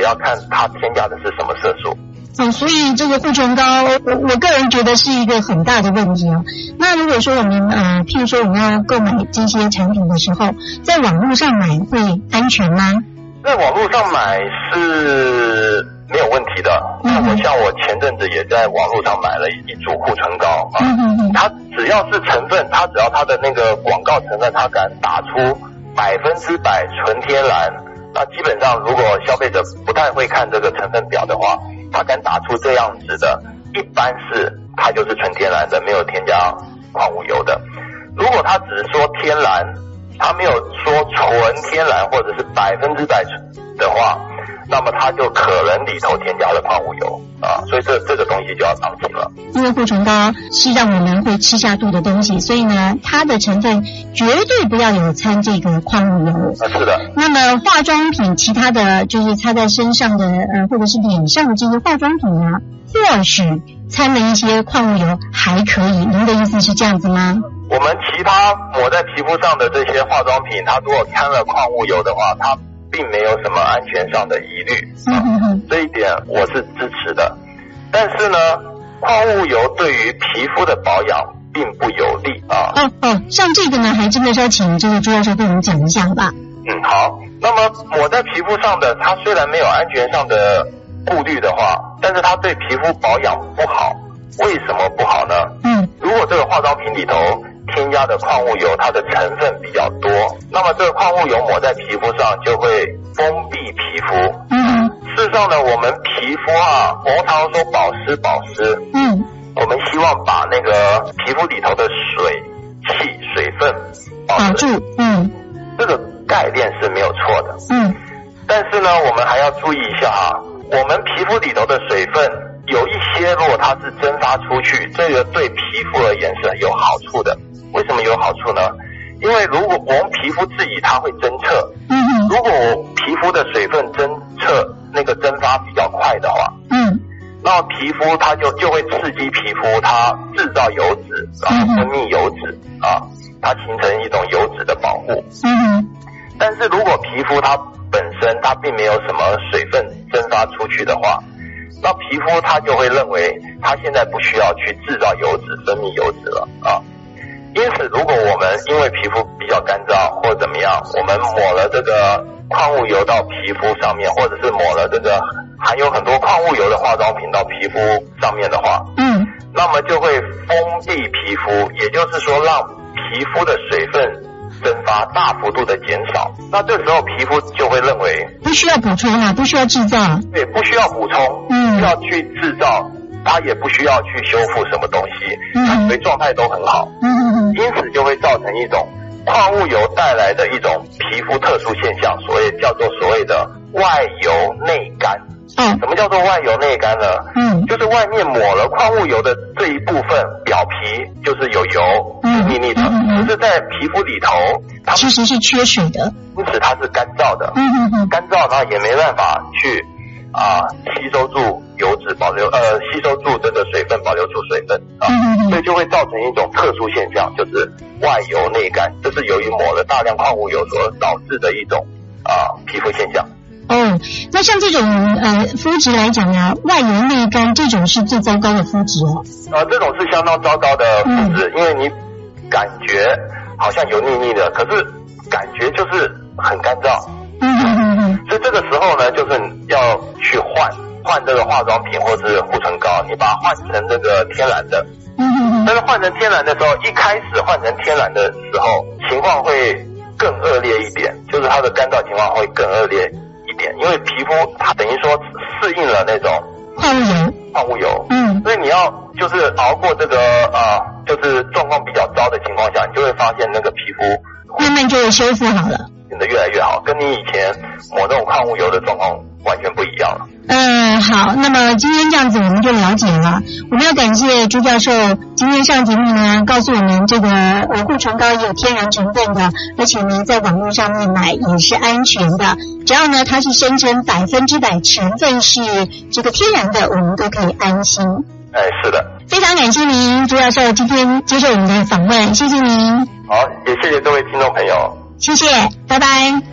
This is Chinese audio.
要看它添加的是什么色素。 所以这个护唇膏，我个人觉得是一个很大的问题啊。那如果说我们譬如说我们要购买这些产品的时候，在网络上买会安全吗？ 在网络上买是没有问题的。像我前阵子也在网络上买了一组护唇膏啊，它只要是成分，它只要它的那个广告成分，它敢打出100%纯天然，那基本上如果消费者不太会看这个成分表的话，他敢打出这样子的，一般是它就是纯天然的，没有添加矿物油的。如果他只是说天然，他没有说纯天然或者是100%的话，那么它就可能里头添加了矿物油啊，所以这个东西就要当心了。 因为护唇膏是让我们会吃下肚的东西，所以呢，它的成分绝对不要有掺这个矿物油。 是的。 那么化妆品，其他的就是擦在身上的或者是脸上的这些化妆品啊，或许掺了一些矿物油还可以。您的意思是这样子吗？ 我们其他抹在皮肤上的这些化妆品，它如果掺了矿物油的话，它并没有什么安全上的疑虑这一点我是支持的。但是呢，矿物油对于皮肤的保养并不有利啊。 像这个呢，还真的是要请这个朱教授跟我们讲一下好吧？ 好。那么抹在皮肤上的，它虽然没有安全上的顾虑的话，但是它对皮肤保养不好。为什么不好呢？如果这个化妆品里头添加的矿物油，它的成分比较多，那么这个矿物油抹在皮肤上就会封闭皮肤。事实上呢，我们皮肤我们常说保湿，我们希望把那个皮肤里头的水分保住。这个概念是没有错的。但是呢，我们还要注意一下我们皮肤里头的水分有一些，如果它是蒸发出去，这个对皮肤而言是有好处的。为什么有好处呢？因为如果我们皮肤自己它会侦测，如果我皮肤的水分侦测那个蒸发比较快的话，那么皮肤它就会刺激皮肤它制造油脂，然后分泌油脂它形成一种油脂的保护。但是如果皮肤它本身它并没有什么水分蒸发出去的话，那皮肤它就会认为它现在不需要去制造油脂分泌油脂了因此如果我们因为皮肤比较干燥或者怎么样，我们抹了这个矿物油到皮肤上面，或者是抹了这个含有很多矿物油的化妆品到皮肤上面的话，那么就会封闭皮肤，也就是说让皮肤的水分蒸发大幅度的减少。那这时候皮肤就会认为不需要补充不需要制造。 对，不需要补充，不需要去制造，它也不需要去修复什么东西，它对状态都很好。因此就会造成一种矿物油带来的一种皮肤特殊现象，叫做所谓的外油内干。什么叫做外油内干呢？就是外面抹了矿物油的这一部分表皮就是有油密密的，可是在皮肤里头它其实是缺水的， 因此它是干燥的。干燥呢也没办法去吸收住油脂吸收住这个水分，保留住水分所以就会造成一种特殊现象，就是外油内干，这是由于抹了大量矿物油所导致的一种皮肤现象。 那像这种肤质来讲外油内干这种是最糟糕的肤质这种是相当糟糕的肤质，因为你感觉好像油腻腻的，可是感觉就是很干燥。所以这个时候呢，就是要去换这个化妆品或是护唇膏，你把它换成这个天然的。但是换成天然的时候，一开始换成天然的时候，情况会更恶劣一点，就是它的干燥情况会更恶劣一点，因为皮肤它等于说适应了那种矿物油，所以你要就是熬过这个就是状况比较糟的情况下，你就会发现那个皮肤慢慢就会修复好了， 变得越来越好，跟你以前抹那种矿物油的状况完全不一样了。 好，那么今天这样子我们就了解了。我们要感谢朱教授今天上节目呢，告诉我们这个护唇膏也有天然成分的，而且呢在网络上面买也是安全的，只要呢它是声称100%成分是这个天然的，我们都可以安心。 是的。 非常感谢您朱教授今天接受我们的访问，谢谢您。 好，也谢谢各位听众朋友。 谢谢，拜拜。